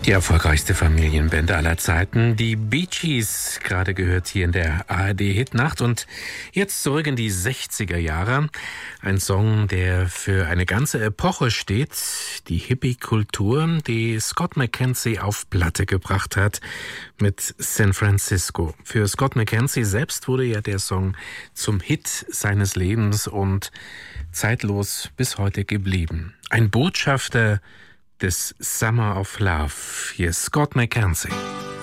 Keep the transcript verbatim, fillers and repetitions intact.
Die erfolgreichste Familienband aller Zeiten, die Bee Gees, gerade gehört hier in der A R D-Hitnacht. Und jetzt zurück in die sechziger Jahre. Ein Song, der für eine ganze Epoche steht, die Hippie-Kultur, die Scott McKenzie auf Platte gebracht hat mit San Francisco. Für Scott McKenzie selbst wurde ja der Song zum Hit seines Lebens und zeitlos bis heute geblieben. Ein Botschafter des Summer of Love. Hier ist Scott McKenzie.